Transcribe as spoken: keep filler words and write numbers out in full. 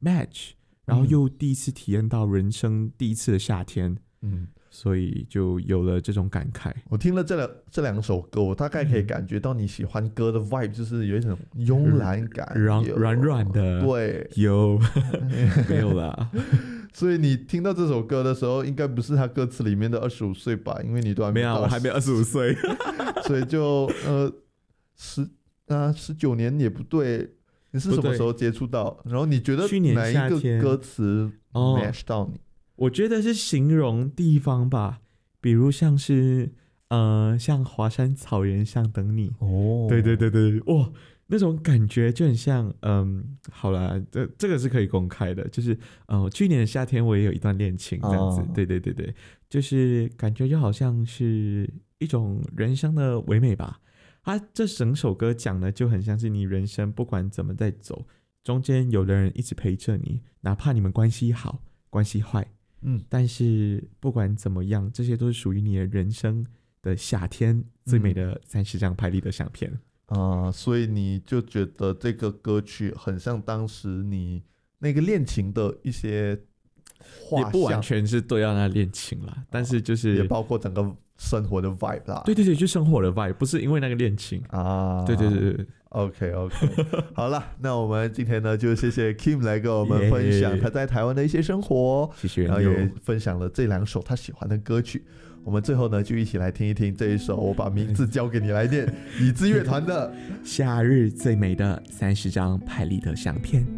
match，然后又第一次体验到人生第一次的夏天，嗯，所以就有了这种感慨。 我听了这两这两首歌，我大概可以感觉到你喜欢歌的 vibe， 就是有一种慵懒感， 软软软的， 对， 有没有啦？ 所以你听到这首歌的时候，应该不是他歌词里面的二十五岁吧？因为你都还没到， 没有，我还没二十五岁， 所以就呃十啊十九年也不对。你是什么时候接触到？然后你觉得哪一个歌词 match 到你？ 哦，我觉得是形容地方吧，比如像是呃像华山草原上等你。哦，对对对对，哇，那种感觉就很像，嗯，好啦，这这个是可以公开的，就是呃去年的夏天我也有一段恋情这样子。哦，对对对对，就是感觉就好像是一种人生的唯美吧。他这整首歌讲的就很像是你人生不管怎么在走，中间有的人一直陪着你，哪怕你们关系好关系坏，嗯，但是不管怎么样，这些都是属于你的人生的夏天最美的三十张拍立得相片啊、呃，所以你就觉得这个歌曲很像当时你那个恋情的一些画像， 也不完全是对到那恋情啦，但是就是也包括整个生活的 vibe 啦。 对对对，就生活的 vibe， 不是因为那个恋情啊。对对对对 ，OK OK， 好了，那我们今天呢就谢谢 Kim 来跟我们分享他在台湾的一些生活， 谢谢， 然后也分享了这两首他喜欢的歌曲。我们最后呢就一起来听一听这一首，我把名字交给你来念，椅子乐团的《 夏日最美的三十张拍立得相片》。